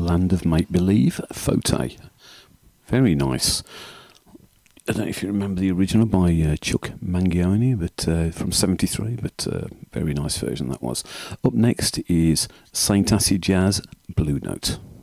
Land of Make Believe, Fote. Very nice. I don't know if you remember the original by Chuck Mangione, but from '73, but very nice version that was. Up next is Saint Acid Jazz, Blue Note.